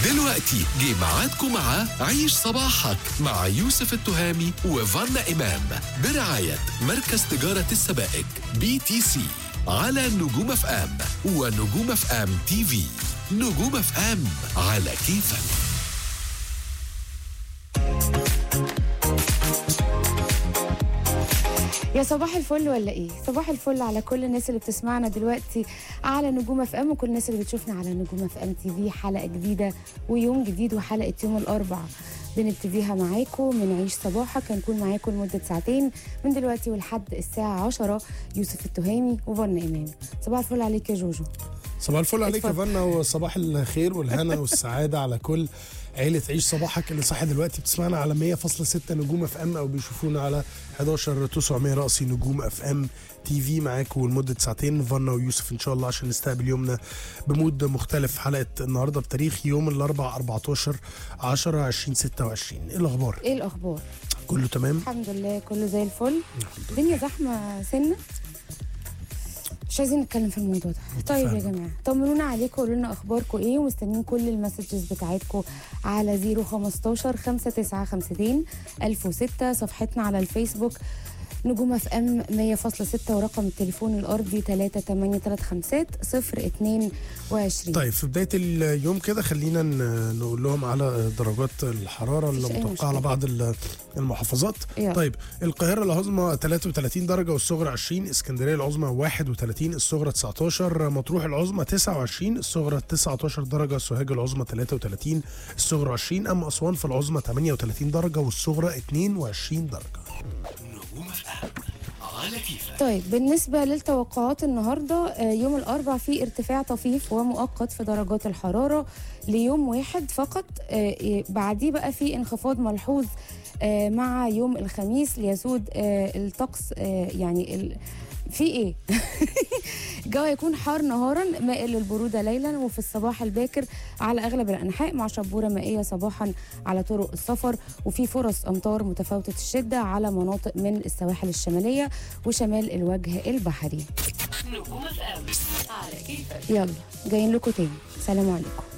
دلوقتي جه ميعادكم مع عيش صباحك مع يوسف التهامي وفانا إمام برعاية مركز تجارة السبائك BTC على نجوم اف ام ونجوم اف ام تي في. نجوم اف ام على كيفك. يا صباح الفل ولا ايه؟ صباح الفل على كل الناس اللي بتسمعنا دلوقتي على نجوم اف ام وكل الناس اللي بتشوفنا على نجوم اف ام تي في. حلقه جديده ويوم جديد وحلقه يوم الاربعاء بنبتديها معاكم من عيش صباحك. هنكون معاكم لمده ساعتين من دلوقتي ولحد الساعه 10. يوسف التهامي وفانا إمام. صباح الفل عليك يا جوجو. صباح الفل عليك يا فانا، وصباح الخير والهنا والسعاده على كل عيله عيش صباحك اللي صاحي دلوقتي بتسمعنا على 100.6 نجوم اف ام او بيشوفونا على 11900 رأسي نجوم اف ام تي في. معاكم لمده ساعتين فانا ويوسف ان شاء الله عشان نستقبل يومنا بمود مختلف. حلقه النهارده بتاريخ يوم الاربعاء 14/10/2026. ايه الاخبار؟ ايه الاخبار؟ كله تمام الحمد لله، كله زي الفل. الدنيا زحمه سنه، مش عايزين نتكلم في الموضوع ده. طيب يا جماعه طمنونا عليكم وقولوا لنا اخباركم ايه، ومستنيين كل المسجز بتاعتكم على 015 5952 1006. صفحتنا على الفيسبوك نجوم اف ام 100.6 ورقم التليفون الارضي 3835022. طيب في بدايه اليوم كده خلينا نقول لهم على درجات الحراره اللي متوقعه على بعض المحافظات. طيب القاهره العظمى 33 درجه والصغرى 20، اسكندريه العظمى 31 الصغرى 19، مطروح العظمى 29 الصغرى 19 درجه، سوهاج العظمى 33 الصغرى 20، اما اسوان في العظمى 38 درجه والصغرى 22 درجه. طيب بالنسبة للتوقعات النهاردة يوم الأربعاء في ارتفاع طفيف ومؤقت في درجات الحرارة ليوم واحد فقط. بعديه بقى في انخفاض ملحوظ مع يوم الخميس ليسود الطقس. يعني في ايه؟ الجو هيكون حار نهارا مائل للبروده ليلا، وفي الصباح الباكر على اغلب الانحاء مع شبوره مائيه صباحا على طرق السفر، وفي فرص امطار متفاوته الشده على مناطق من السواحل الشماليه وشمال الوجه البحري. نجوم اف ام على كيفك. يلا جايين لكم تاني، سلام عليكم.